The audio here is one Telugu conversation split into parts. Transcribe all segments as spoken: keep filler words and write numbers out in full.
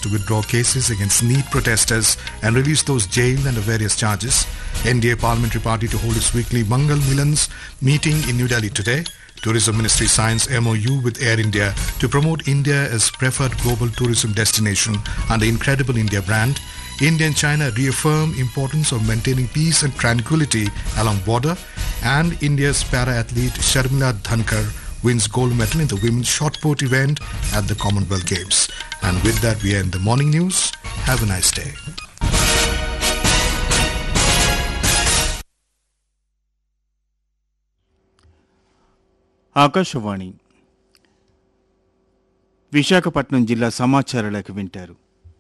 to withdraw cases against NEET protesters and release those jailed under various charges. N D A Parliamentary Party to hold its weekly Mangal Milans meeting in New Delhi today. Tourism Ministry signs M O U with Air India to promote India as preferred global tourism destination under Incredible India brand. India and China reaffirm importance of maintaining peace and tranquility along border. And India's para-athlete Sharmila Dhankar wins gold medal in the women's shot put event at the Commonwealth Games. And with that, we end the morning news. Have a nice day. Akashvani Visakhapatnam జిల్లా సమాచార లేఖ వింటారు.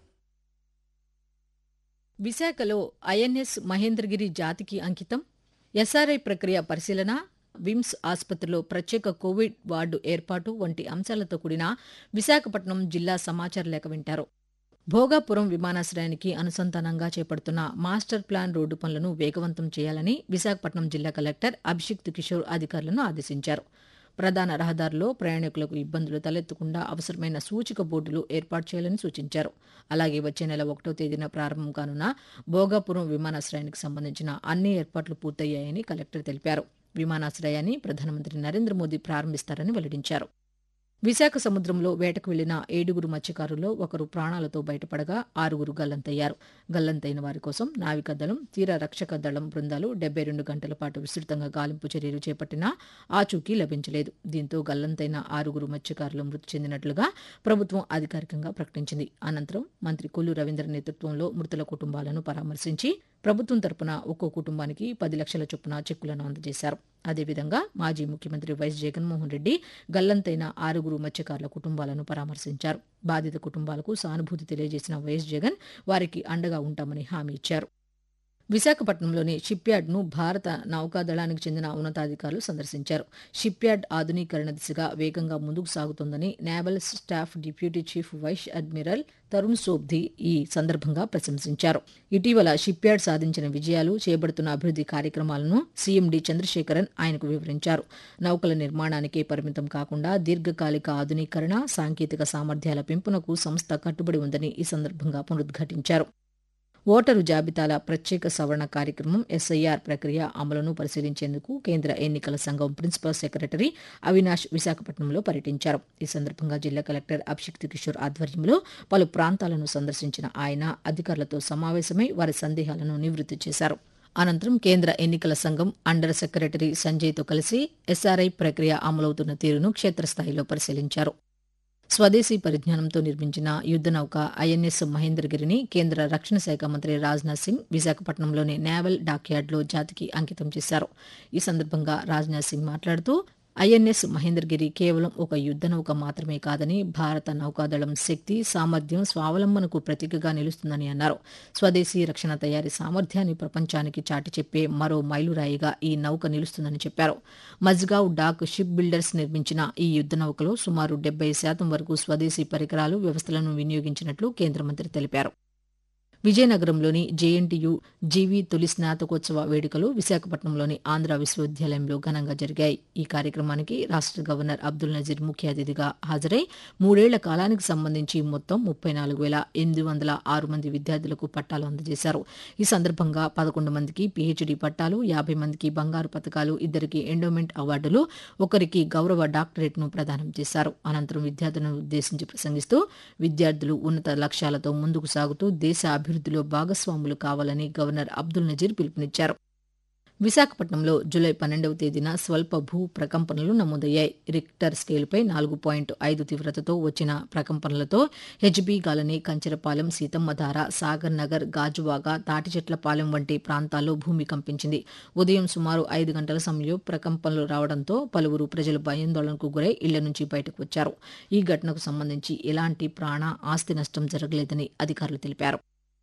విశాఖలో ఐఎన్ఎస్ మహేంద్రగిరి జాతికి అంకితం, ఎస్ఆర్ఐ ప్రక్రియ పరిశీలన, విమ్స్ ఆసుపత్రిలో ప్రత్యేక కోవిడ్ వార్డు ఏర్పాటు వంటి అంశాలతో కూడిన విశాఖపట్నం జిల్లా సమాచార లేఖ వింటారు. భోగాపురం విమానాశ్రయానికి అనుసంధానంగా చేపడుతున్న మాస్టర్ ప్లాన్ రోడ్డు పనులను వేగవంతం చేయాలని విశాఖపట్నం జిల్లా కలెక్టర్ అభిషిక్త్ కిషోర్ అధికారులను ఆదేశించారు. ప్రధాన రహదారుల్లో ప్రయాణికులకు ఇబ్బందులు తలెత్తకుండా అవసరమైన సూచిక బోర్డులు ఏర్పాటు చేయాలని సూచించారు. అలాగే వచ్చే నెల ఒకటో తేదీన ప్రారంభం కానున్న భోగాపురం విమానాశ్రయానికి సంబంధించిన అన్ని ఏర్పాట్లు పూర్తయ్యాయని కలెక్టర్ తెలిపారు. విమానాశ్రయాన్ని ప్రధానమంత్రి నరేంద్ర మోదీ ప్రారంభిస్తారని వెల్లడించారు. విశాఖ సముద్రంలో వేటకు వెళ్లిన ఏడుగురు మత్స్యకారుల్లో ఒకరు ప్రాణాలతో బయటపడగా ఆరుగురు గల్లంతయ్యారు. గల్లంతైన వారి కోసం నావికాదళం, తీర రక్షక దళం బృందాలు డెబ్బై రెండు గంటల పాటు విస్తృతంగా గాలింపు చర్యలు చేపట్టినా ఆచూకీ లభించలేదు. దీంతో గల్లంతైన ఆరుగురు మత్స్యకారులు మృతి చెందినట్లుగా ప్రభుత్వం అధికారికంగా ప్రకటించింది. అనంతరం మంత్రి కొల్లు రవీంద్ర నేతృత్వంలో మృతుల కుటుంబాలను పరామర్శించి ప్రభుత్వం తరపున ఒక్కో కుటుంబానికి పది లక్షల చొప్పున చెక్కులను అందజేశారు. అదేవిధంగా మాజీ ముఖ్యమంత్రి వైఎస్ జగన్మోహన్ రెడ్డి గల్లంతైన ఆరుగురు మత్స్యకారుల కుటుంబాలను పరామర్శించారు. బాధిత కుటుంబాలకు సానుభూతి తెలియజేసిన వైఎస్ జగన్ వారికి అండగా ఉంటామని హామీ ఇచ్చారు. విశాఖపట్నంలోని షిప్యార్డ్ను భారత నౌకాదళానికి చెందిన ఉన్నతాధికారులు సందర్శించారు. షిప్యార్డ్ ఆధునీకరణ దిశగా వేగంగా ముందుకు సాగుతోందని naval staff deputy chief vice admiral Tarun Sobti ఈ సందర్భంగా ప్రశంసించారు. ఇటీవల షిప్యార్డ్ సాధించిన విజయాలు, చేపడుతున్న అభివృద్ది కార్యక్రమాలను సీఎం డి చంద్రశేఖరన్ ఆయనకు వివరించారు. నౌకల నిర్మాణానికే పరిమితం కాకుండా దీర్ఘకాలిక ఆధునీకరణ, సాంకేతిక సామర్థ్యాల పెంపునకు సంస్థ కట్టుబడి ఉందని ఈ సందర్భంగా పునరుద్ఘాటించారు. ఓటరు జాబితాల ప్రత్యేక సవరణ కార్యక్రమం ఎస్ఐఆర్ ప్రక్రియ అమలును పరిశీలించేందుకు కేంద్ర ఎన్నికల సంఘం ప్రిన్సిపల్ సెక్రటరీ అవినాష్ విశాఖపట్నంలో పర్యటించారు. ఈ సందర్భంగా జిల్లా కలెక్టర్ అభిషిక్త్ కిషోర్ ఆధ్వర్యంలో పలు ప్రాంతాలను సందర్శించిన ఆయన అధికారులతో సమావేశమై వారి సందేహాలను నివృత్తి చేశారు. అనంతరం కేంద్ర ఎన్నికల సంఘం అండర్ సెక్రటరీ సంజయ్తో కలిసి ఎస్ఆర్ఐ ప్రక్రియ అమలవుతున్న తీరును క్షేత్రస్థాయిలో పరిశీలించారు. స్వదేశీ పరిజ్ఞానంతో నిర్మించిన యుద్ద నౌక ఐఎన్ఎస్ మహేంద్రగిరిని కేంద్ర రక్షణ శాఖ మంత్రి రాజ్నాథ్ సింగ్ విశాఖపట్నంలోని నేవల్ డాక్యార్డ్లో జాతికి అంకితం చేశారు. ఈ సందర్భంగా రాజ్నాథ్ సింగ్ మాట్లాడుతూ ఐఎన్ఎస్ మహేంద్రగిరి కేవలం ఒక యుద్ద నౌక మాత్రమే కాదని భారత నౌకాదళం శక్తి, సామర్థ్యం, స్వావలంబనకు ప్రతీకగా నిలుస్తుందని అన్నారు. స్వదేశీ రక్షణ తయారీ సామర్థ్యాన్ని ప్రపంచానికి చాటి చెప్పే మరో మైలురాయిగా ఈ నౌక నిలుస్తుందని చెప్పారు. మజ్గావ్ డాక్ షిప్ బిల్డర్స్ నిర్మించిన ఈ యుద్ద నౌకలో సుమారు డెబ్బై శాతం వరకు స్వదేశీ పరికరాలు, వ్యవస్థలను వినియోగించినట్లు కేంద్ర మంత్రి తెలిపారు. విజయనగరంలోని జేఎన్టీయూ జీవీ తొలి స్నాతకోత్సవ వేడుకలు విశాఖపట్నంలోని ఆంధ్ర విశ్వవిద్యాలయంలో ఘనంగా జరిగాయి. ఈ కార్యక్రమానికి రాష్ట్ర గవర్నర్ అబ్దుల్ నజీర్ ముఖ్య అతిథిగా హాజరై మూడేళ్ల కాలానికి సంబంధించి మొత్తం ముప్పై నాలుగు వేల ఎనిమిది వందల ఆరు మంది విద్యార్థులకు పట్టాలు అందజేశారు. ఈ సందర్భంగా పదకొండు మందికి పీహెచ్డీ పట్టాలు, యాభై మందికి బంగారు పతకాలు, ఇద్దరికి ఎండోమెంట్ అవార్డులు, ఒకరికి గౌరవ డాక్టరేట్ను ప్రదానం చేశారు. అనంతరం విద్యార్థులను ఉద్దేశించి ప్రసంగిస్తూ విద్యార్థులు ఉన్నత లక్ష్యాలతో ముందుకు సాగుతూ దేశ అభివృద్ధిలో భాగస్వాములు కావాలని గవర్నర్ అబ్దుల్ నజీర్ పిలుపునిచ్చారు. విశాఖపట్నంలో జూలై పన్నెండవ తేదీన స్వల్ప భూ ప్రకంపనలు నమోదయ్యాయి. రిక్టర్ స్కేలుపై నాలుగు పాయింట్ ఐదు తీవ్రతతో వచ్చిన ప్రకంపనలతో హెచ్బీ గాలని, కంచెరపాలెం, సీతమ్మధార, సాగర్ నగర్, గాజువాక, తాటిచెట్లపాలెం వంటి ప్రాంతాల్లో భూమి కంపించింది. ఉదయం సుమారు ఐదు గంటల సమయంలో ప్రకంపనలు రావడంతో పలువురు ప్రజలు భయాందోళనకు గురై ఇళ్ల నుంచి బయటకు వచ్చారు. ఈ ఘటనకు సంబంధించి ఎలాంటి ప్రాణ, ఆస్తి నష్టం జరగలేదని అధికారులు తెలిపారు.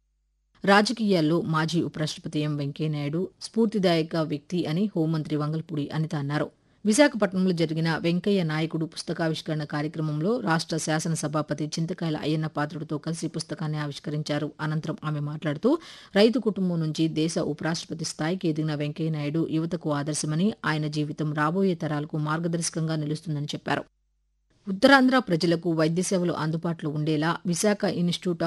రాజకీయాల్లో మాజీ ఉపరాష్ట్రపతి ఎం వెంకయ్యనాయుడు స్ఫూర్తిదాయక వ్యక్తి అని హోంమంత్రి వంగల్పూడి అనిత అన్నారు. విశాఖపట్నంలో జరిగిన వెంకయ్య నాయకుడు పుస్తకావిష్కరణ కార్యక్రమంలో రాష్ట్ర శాసనసభాపతి చింతకాయల అయ్యన్న పాత్రుడితో కలిసి పుస్తకాన్ని ఆవిష్కరించారు. అనంతరం ఆమె మాట్లాడుతూ రైతు కుటుంబం నుంచి దేశ ఉపరాష్ట్రపతి స్థాయికి ఎదిగిన వెంకయ్యనాయుడు యువతకు ఆదర్శమని, ఆయన జీవితం రాబోయే తరాలకు మార్గదర్శకంగా నిలుస్తుందని చెప్పారు. ఉత్తరాంధ్ర ప్రజలకు వైద్య సేవలు అందుబాటులో ఉండేలా విశాఖ ఇన్స్టిట్యూట్